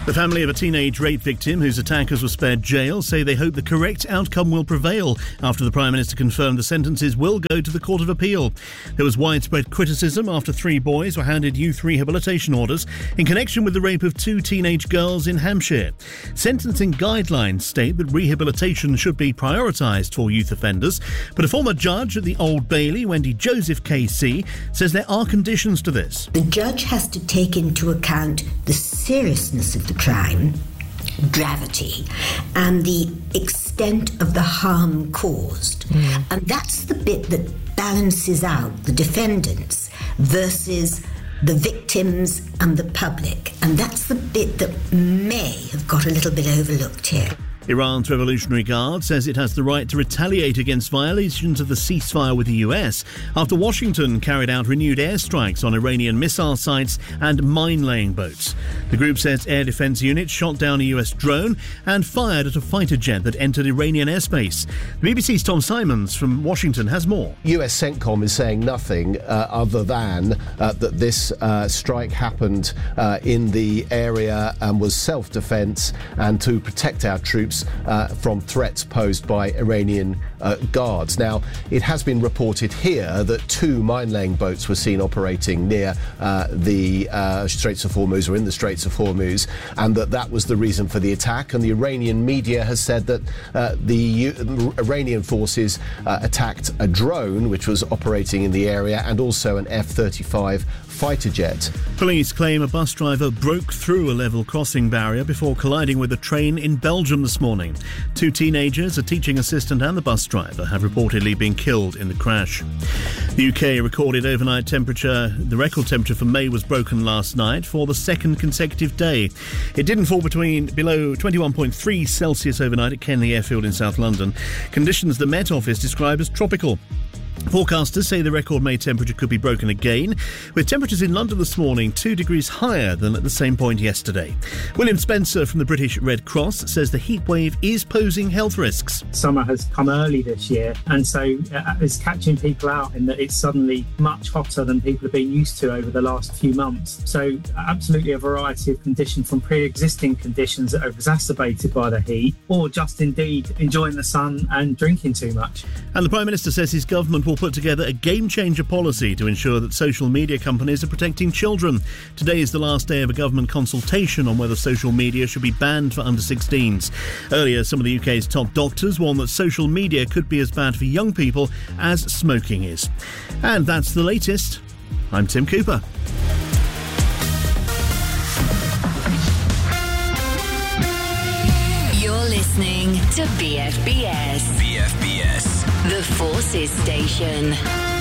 The family of a teenage rape victim whose attackers were spared jail say they hope the correct outcome will prevail after the Prime Minister confirmed the sentences will go to the Court of Appeal. There was widespread criticism after 3 boys were handed youth rehabilitation orders in connection with the rape of 2 teenage girls in Hampshire. Sentencing guidelines state that rehabilitation should be prioritised for youth offenders, but a former judge at the Old Bailey, Wendy Joseph KC, says there are conditions to this. The judge has to take into account the seriousness of the crime, gravity, and the extent of the harm caused. And that's the bit that balances out the defendants versus the victims and the public. And that's the bit that may have got a little bit overlooked here. Iran's Revolutionary Guard says it has the right to retaliate against violations of the ceasefire with the US after Washington carried out renewed airstrikes on Iranian missile sites and mine-laying boats. The group says air defense units shot down a US drone and fired at a fighter jet that entered Iranian airspace. The BBC's Tom Simons from Washington has more. US CENTCOM is saying nothing other than that this strike happened in the area and was self-defense and to protect our troops from threats posed by Iranian guards. Now, it has been reported here that 2 mine-laying boats were seen operating near the Straits of Hormuz, or in the Straits of Hormuz, and that was the reason for the attack. And the Iranian media has said that the Iranian forces attacked a drone which was operating in the area and also an F-35 fighter jet. Police claim a bus driver broke through a level crossing barrier before colliding with a train in Belgium this morning. 2 teenagers, a teaching assistant and the bus driver, have reportedly been killed in the crash. The UK recorded overnight temperature. The record temperature for May was broken last night for the 2nd consecutive day. It didn't fall below 21.3 Celsius overnight at Kenley Airfield in South London. Conditions the Met Office described as tropical. Forecasters say the record May temperature could be broken again, with temperatures in London this morning 2 degrees higher than at the same point yesterday. William Spencer from the British Red Cross says the heat wave is posing health risks. Summer has come early this year, and so it's catching people out in that it's suddenly much hotter than people have been used to over the last few months. So absolutely a variety of conditions, from pre-existing conditions that are exacerbated by the heat, or just indeed enjoying the sun and drinking too much. And the Prime Minister says his government will put together a game-changer policy to ensure that social media companies are protecting children. Today is the last day of a government consultation on whether social media should be banned for under-16s. Earlier, some of the UK's top doctors warned that social media could be as bad for young people as smoking is. And that's the latest. I'm Tim Cooper. You're listening to BFBS. BFBS. The Forces Station.